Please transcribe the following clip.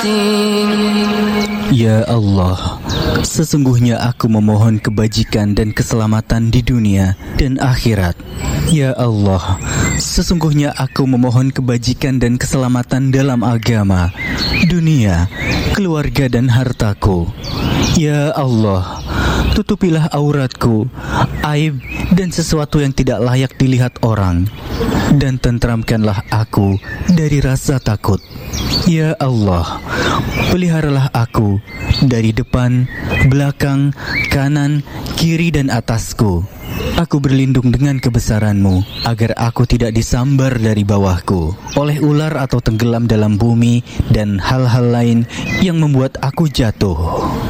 Ya Allah, sesungguhnya aku memohon kebajikan dan keselamatan di dunia dan akhirat. Ya Allah, sesungguhnya aku memohon kebajikan dan keselamatan dalam agama, dunia, keluarga dan hartaku. Ya Allah, tutupilah auratku, aib dan sesuatu yang tidak layak dilihat orang, dan tentramkanlah aku dari rasa takut. Ya Allah, peliharalah aku dari depan, belakang, kanan, kiri dan atasku. Aku berlindung dengan kebesaran-Mu agar aku tidak disambar dari bawahku oleh ular atau tenggelam dalam bumi dan hal-hal lain yang membuat aku jatuh.